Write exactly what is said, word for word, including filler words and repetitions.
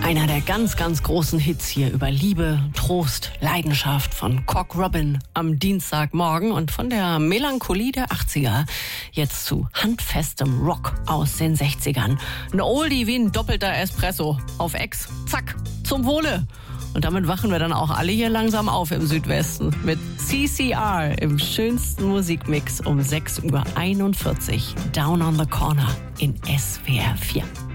Einer der ganz, ganz großen Hits hier über Liebe, Trost, Leidenschaft von Cock Robin am Dienstagmorgen und von der Melancholie der achtziger jetzt zu handfestem Rock aus den sechzigern. Ein Oldie wie ein doppelter Espresso auf Ex. Zack, zum Wohle. Und damit wachen wir dann auch alle hier langsam auf im Südwesten mit C C R im schönsten Musikmix um sechs Uhr einundvierzig. Down on the Corner in S W R vier.